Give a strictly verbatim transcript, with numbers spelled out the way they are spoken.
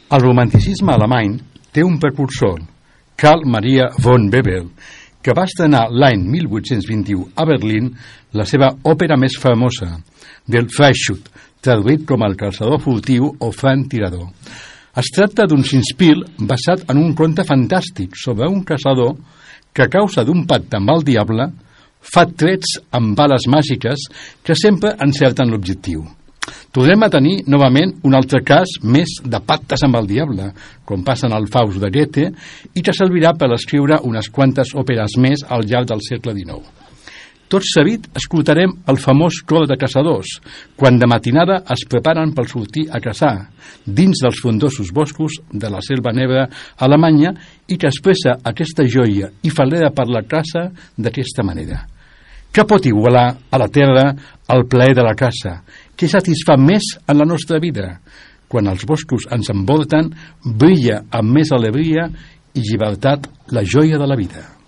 El romanticisme alemany té un precursor, Karl Maria von Weber, que va estrenar l'any mil vuit-cents vint-i-u a Berlín la seva òpera més famosa, Der Freischütz, traduït com el caçador furtiu o franc tirador. Es tracta d'un Singspiel basat en un conte fantàstic sobre un caçador que a causa d'un pacte amb el diable fa trets amb bales màgiques que sempre encerten l'objectiu. Tornem a tenir novament un altre cas més de pactes amb el diable, com passa en el Faust de Goethe, i que servirà per escriure unes quantes òperes més al llarg del segle dinou. Tot seguit escoltarem el famós cor de caçadors, quan de matinada es preparen per sortir a caçar, dins dels frondosos boscos de la selva negra alemanya, i que expressa aquesta joia i falera per la caça d'aquesta manera. Què pot igualar a la terra el plaer de la caça? Què satisfà més en la nostra vida? Quan els boscos ens envolten, brilla amb més alegria i llibertat la joia de la vida.